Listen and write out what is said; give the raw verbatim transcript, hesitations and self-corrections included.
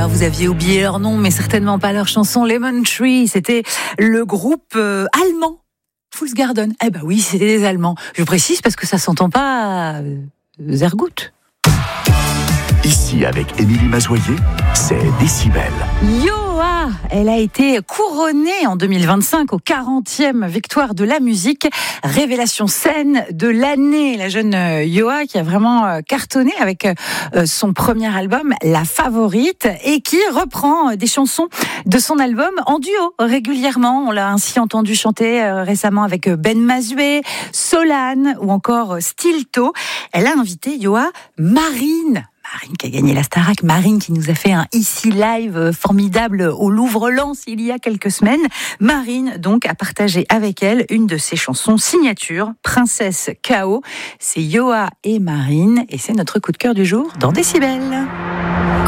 Ah, vous aviez oublié leur nom, mais certainement pas leur chanson Lemon Tree. C'était le groupe euh, allemand Fool's Garden. Eh ben oui, c'était des Allemands. Je précise parce que ça s'entend pas euh, Zergout. Ici, avec Émilie Mazoyer, c'est Décibel. Yoa, elle a été couronnée en deux mille vingt-cinq aux quarantième victoire de la musique. Révélation scène de l'année. La jeune Yoa qui a vraiment cartonné avec son premier album, La Favorite, et qui reprend des chansons de son album en duo régulièrement. On l'a ainsi entendu chanter récemment avec Ben Mazué, Solane ou encore Stilto. Elle a invité Yoa Marine. Marine qui a gagné la Starac, Marine qui nous a fait un Ici Live formidable au Louvre-Lens il y a quelques semaines. Marine donc a partagé avec elle une de ses chansons signature, Princesse K O. C'est Yoa et Marine et c'est notre coup de cœur du jour dans Décibel.